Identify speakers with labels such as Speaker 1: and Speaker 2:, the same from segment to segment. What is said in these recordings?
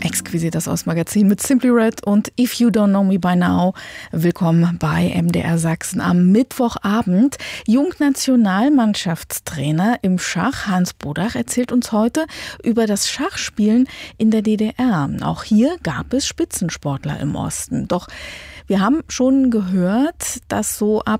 Speaker 1: Exquisit, das Ostmagazin mit Simply Red und If You Don't Know Me By Now. Willkommen bei MDR Sachsen am Mittwochabend. Jungnationalmannschaftstrainer im Schach Hans Bodach erzählt uns heute über das Schachspielen in der DDR. Auch hier gab es Spitzensportler im Osten. Doch wir haben schon gehört, dass so ab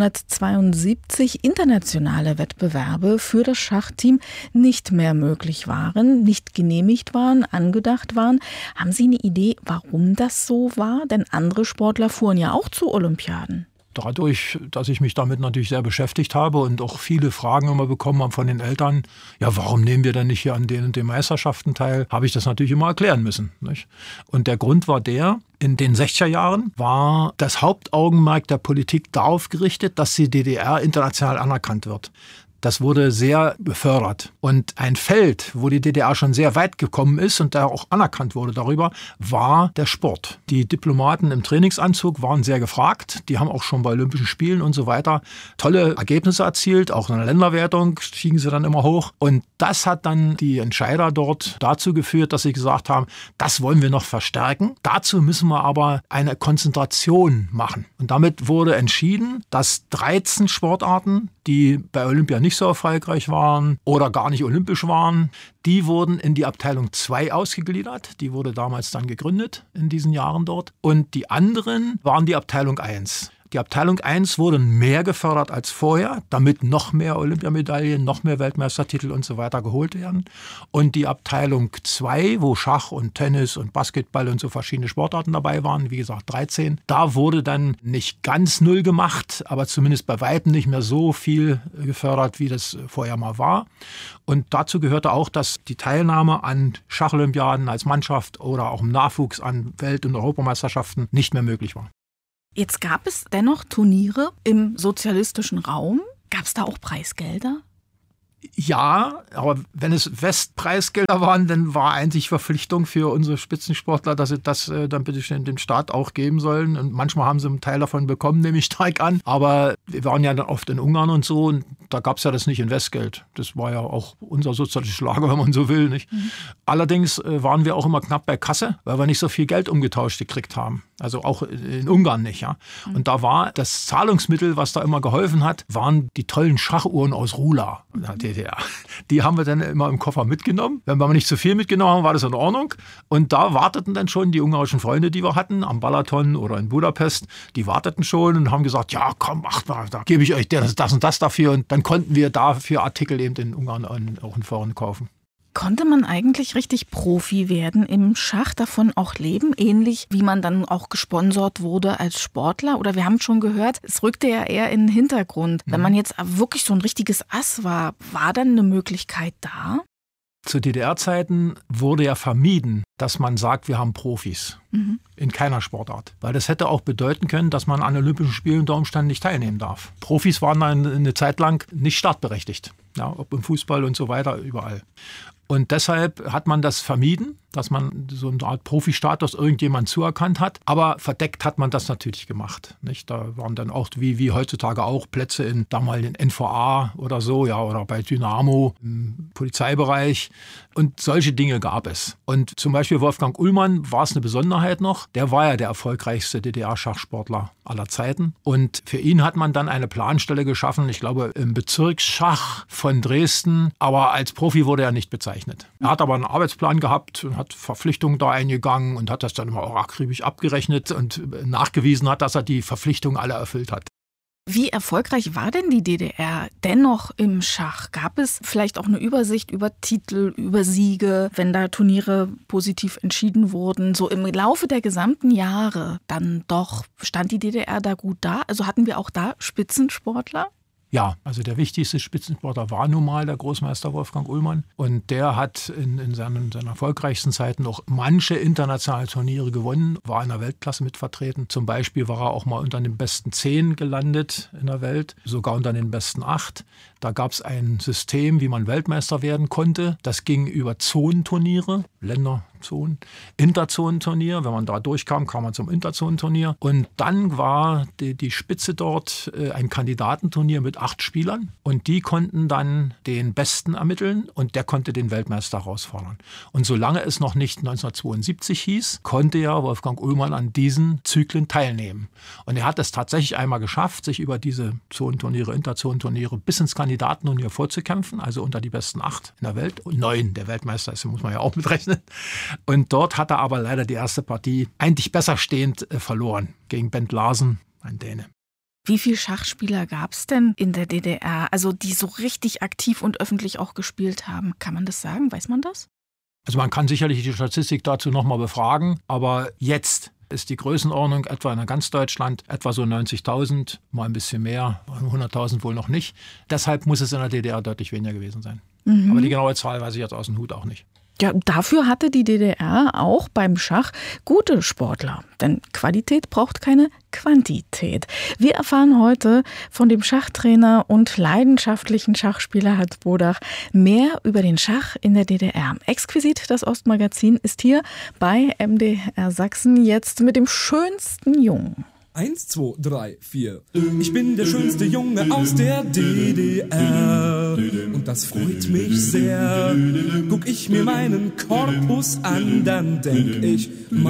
Speaker 1: 1972 internationale Wettbewerbe für das Schachteam nicht mehr möglich waren, nicht genehmigt waren, angedacht waren. Haben Sie eine Idee, warum das so war? Denn andere Sportler fuhren ja auch zu Olympiaden.
Speaker 2: Dadurch, dass ich mich damit natürlich sehr beschäftigt habe und auch viele Fragen immer bekommen habe von den Eltern, ja, warum nehmen wir denn nicht hier an den und den Meisterschaften teil, habe ich das natürlich immer erklären müssen. Nicht? Und der Grund war der, in den 60er Jahren war das Hauptaugenmerk der Politik darauf gerichtet, dass die DDR international anerkannt wird. Das wurde sehr befördert. Und ein Feld, wo die DDR schon sehr weit gekommen ist und da auch anerkannt wurde darüber, war der Sport. Die Diplomaten im Trainingsanzug waren sehr gefragt. Die haben auch schon bei Olympischen Spielen und so weiter tolle Ergebnisse erzielt. Auch in der Länderwertung stiegen sie dann immer hoch. Und das hat dann die Entscheider dort dazu geführt, dass sie gesagt haben, das wollen wir noch verstärken. Dazu müssen wir aber eine Konzentration machen. Und damit wurde entschieden, dass 13 Sportarten, die bei Olympia nicht so erfolgreich waren oder gar nicht olympisch waren, die wurden in die Abteilung 2 ausgegliedert. Die wurde damals dann gegründet in diesen Jahren dort. Und die anderen waren die Abteilung 1. Die Abteilung 1 wurde mehr gefördert als vorher, damit noch mehr Olympiamedaillen, noch mehr Weltmeistertitel und so weiter geholt werden. Und die Abteilung 2, wo Schach und Tennis und Basketball und so verschiedene Sportarten dabei waren, wie gesagt 13, da wurde dann nicht ganz null gemacht, aber zumindest bei weitem nicht mehr so viel gefördert, wie das vorher mal war. Und dazu gehörte auch, dass die Teilnahme an Schacholympiaden als Mannschaft oder auch im Nachwuchs an Welt- und Europameisterschaften nicht mehr möglich war.
Speaker 1: Jetzt gab es dennoch Turniere im sozialistischen Raum. Gab es da auch Preisgelder?
Speaker 2: Ja, aber wenn es Westpreisgelder waren, dann war eigentlich Verpflichtung für unsere Spitzensportler, dass sie das dann bitte schön dem Staat auch geben sollen. Und manchmal haben sie einen Teil davon bekommen, nehme ich stark an. Aber wir waren ja dann oft in Ungarn und so und da gab es ja das nicht in Westgeld. Das war ja auch unser sozialistisches Lager, wenn man so will. Nicht? Allerdings waren wir auch immer knapp bei Kasse, weil wir nicht so viel Geld umgetauscht gekriegt haben. Also auch in Ungarn nicht. Ja. Und da war das Zahlungsmittel, was da immer geholfen hat, waren die tollen Schachuhren aus Rula. DDR. Die haben wir dann immer im Koffer mitgenommen. Wenn wir nicht zu viel mitgenommen haben, war das in Ordnung. Und da warteten dann schon die ungarischen Freunde, die wir hatten, am Balaton oder in Budapest, die warteten schon und haben gesagt, ja komm, macht mal, da gebe ich euch das und das dafür. Und dann konnten wir dafür Artikel eben in Ungarn auch in Foren kaufen.
Speaker 1: Konnte man eigentlich richtig Profi werden im Schach, davon auch leben, ähnlich wie man dann auch gesponsert wurde als Sportler? Oder wir haben schon gehört, es rückte ja eher in den Hintergrund. Wenn man jetzt wirklich so ein richtiges Ass war, war dann eine Möglichkeit da?
Speaker 2: Zu DDR-Zeiten wurde ja vermieden, dass man sagt, wir haben Profis. In keiner Sportart. Weil das hätte auch bedeuten können, dass man an Olympischen Spielen unter Umständen nicht teilnehmen darf. Profis waren dann eine Zeit lang nicht startberechtigt. Ja, ob im Fußball und so weiter, überall. Und deshalb hat man das vermieden, dass man so eine Art Profi-Status irgendjemand zuerkannt hat. Aber verdeckt hat man das natürlich gemacht. Nicht? Da waren dann auch, wie heutzutage auch, Plätze in damaligen NVA oder so, ja, oder bei Dynamo im Polizeibereich. Und solche Dinge gab es. Und zum Beispiel Wolfgang Ullmann war es eine Besonderheit noch. Der war ja der erfolgreichste DDR-Schachsportler aller Zeiten. Und für ihn hat man dann eine Planstelle geschaffen, ich glaube im Bezirksschach von Dresden. Aber als Profi wurde er nicht bezeichnet. Er hat aber einen Arbeitsplan gehabt und hat Verpflichtungen da eingegangen und hat das dann immer auch akribisch abgerechnet und nachgewiesen hat, dass er die Verpflichtungen alle erfüllt hat.
Speaker 1: Wie erfolgreich war denn die DDR dennoch im Schach? Gab es vielleicht auch eine Übersicht über Titel, über Siege, wenn da Turniere positiv entschieden wurden? So im Laufe der gesamten Jahre dann doch, stand die DDR da gut da? Also hatten wir auch da Spitzensportler?
Speaker 2: Ja, also der wichtigste Spitzensportler war nun mal der Großmeister Wolfgang Ullmann. Und der hat in seinen erfolgreichsten Zeiten auch manche internationale Turniere gewonnen, war in der Weltklasse mit vertreten. Zum Beispiel war er auch mal unter den besten 10 gelandet in der Welt, sogar unter den besten 8. Da gab es ein System, wie man Weltmeister werden konnte. Das ging über Zonenturniere, Länder Zonen. Interzonenturnier, wenn man da durchkam, kam man zum Interzonenturnier. Und dann war die Spitze dort ein Kandidatenturnier mit 8 Spielern. Und die konnten dann den Besten ermitteln und der konnte den Weltmeister herausfordern. Und solange es noch nicht 1972 hieß, konnte ja Wolfgang Ullmann an diesen Zyklen teilnehmen. Und er hat es tatsächlich einmal geschafft, sich über diese Zonenturniere, Interzonenturniere bis ins Kandidatenturnier vorzukämpfen, also unter die besten 8 in der Welt. Und 9, der Weltmeister ist, muss man ja auch mitrechnen. Und dort hat er aber leider die erste Partie eigentlich besser stehend verloren gegen Bent Larsen, ein Däne.
Speaker 1: Wie viele Schachspieler gab es denn in der DDR, also die so richtig aktiv und öffentlich auch gespielt haben? Kann man das sagen? Weiß man das?
Speaker 2: Also man kann sicherlich die Statistik dazu nochmal befragen, aber jetzt ist die Größenordnung etwa in ganz Deutschland etwa so 90.000, mal ein bisschen mehr, 100.000 wohl noch nicht. Deshalb muss es in der DDR deutlich weniger gewesen sein. Aber die genaue Zahl weiß ich jetzt aus dem Hut auch nicht.
Speaker 1: Ja, dafür hatte die DDR auch beim Schach gute Sportler. Denn Qualität braucht keine Quantität. Wir erfahren heute von dem Schachtrainer und leidenschaftlichen Schachspieler Hans Bodach mehr über den Schach in der DDR. Exquisit, das Ostmagazin, ist hier bei MDR Sachsen jetzt mit dem schönsten Jungen.
Speaker 3: 1, 2, 3, 4. Ich bin der schönste Junge aus der DDR. Und das freut mich sehr. Guck ich mir meinen Korpus an, dann denk ich,